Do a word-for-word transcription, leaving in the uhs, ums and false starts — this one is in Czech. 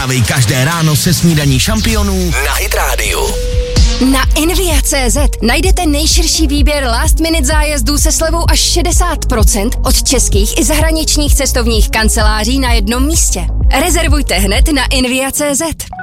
Každé ráno se snídaní šampionů na Hit Radio. Na Invia tečka cé zet najdete nejširší výběr last minute zájezdů se slevou až šedesát procent od českých i zahraničních cestovních kanceláří na jednom místě. Rezervujte hned na Invia tečka cé zet.